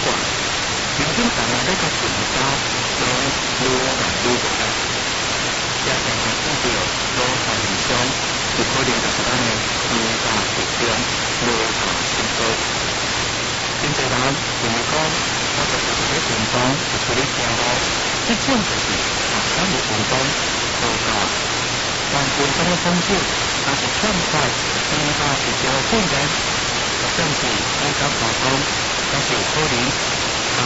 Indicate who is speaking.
Speaker 1: 管，民警当然要甲巡查，都愈来愈无力。也常常看到多发现上有可能就是咱的依法集中无法申报。真侪人认为讲，我就是伫咧运动，就是咧行路，即种就是咱的运动无够。但运动的方式，若是欠缺依法集中的训练，甚至依法交通，那是有可能